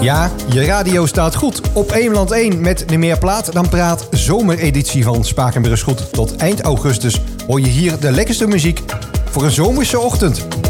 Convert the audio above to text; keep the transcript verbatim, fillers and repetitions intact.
Ja, je radio staat goed. Op Eemland één met de Meer Plaat dan Praat zomereditie van Spakenburg Goed. Tot eind augustus hoor je hier de lekkerste muziek voor een zomerse ochtend.